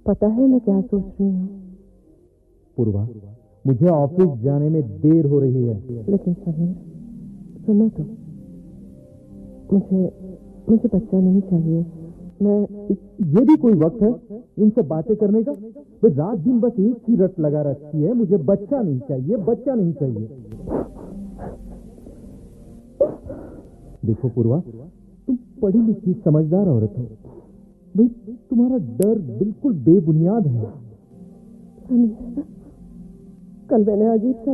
पता है मैं क्या सोच रही हूँ? पूर्वा, मुझे ऑफिस जाने में देर हो रही है। लेकिन समीर, सुनो तो, मुझे बच्चा नहीं चाहिए। ये भी कोई वक्त है इनसे बातें करने का? वे रात दिन बस एक ही रट लगा रखी है, मुझे बच्चा नहीं चाहिए, बच्चा नहीं चाहिए। देखो पूर्वा, तुम पढ़ी लिखी समझदार औरत हो, भाई तुम्हारा डर बिल्कुल बेबुनियाद है। कल मैंने अजीब सा